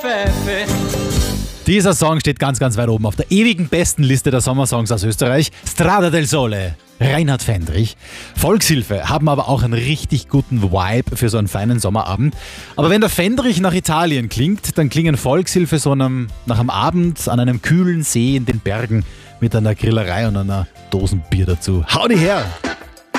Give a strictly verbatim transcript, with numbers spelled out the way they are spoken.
Pfeife. Dieser Song steht ganz, ganz weit oben auf der ewigen besten Liste der Sommersongs aus Österreich. Strada del Sole, Reinhard Fendrich. Volkshilfe haben aber auch einen richtig guten Vibe für so einen feinen Sommerabend. Aber wenn der Fendrich nach Italien klingt, dann klingen Volkshilfe so einem, nach einem Abend an einem kühlen See in den Bergen mit einer Grillerei und einer Dosenbier dazu. Hau die her!